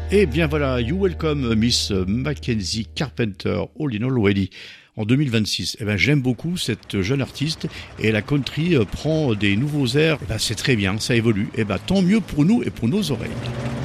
Eh bien voilà, You Welcome Miss Mackenzie Carpenter, All in All Ready, en 2026. Eh ben j'aime beaucoup cette jeune artiste et la country prend des nouveaux airs. Eh ben c'est très bien, ça évolue. Eh ben tant mieux pour nous et pour nos oreilles.